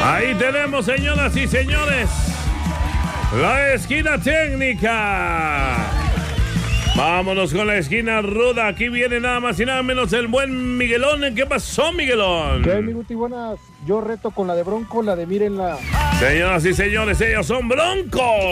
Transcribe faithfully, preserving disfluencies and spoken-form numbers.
Ahí tenemos, señoras y señores, la esquina técnica. Vámonos con la esquina ruda. Aquí viene nada más y nada menos el buen Miguelón. ¿Qué pasó, Miguelón? ¿Qué hay, mi Guti? Buenas. Yo reto con la de Bronco, la de mírenla. Señoras y señores, ellos son Broncos.